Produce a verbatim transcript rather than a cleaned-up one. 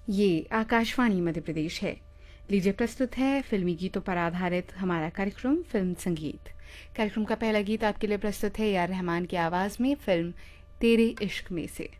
ये आकाशवाणी मध्य प्रदेश है। लीजिए प्रस्तुत है फिल्मी गीतों पर आधारित हमारा कार्यक्रम फिल्म संगीत। कार्यक्रम का पहला गीत आपके लिए प्रस्तुत है ए आर रहमान की आवाज़ में फिल्म तेरे इश्क में से।